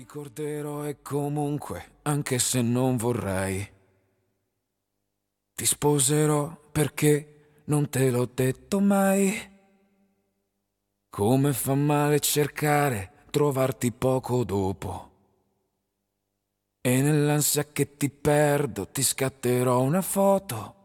ricorderò e comunque, anche se non vorrei, ti sposerò perché non te l'ho detto mai. Come fa male cercare, trovarti poco dopo. E nell'ansia che ti perdo ti scatterò una foto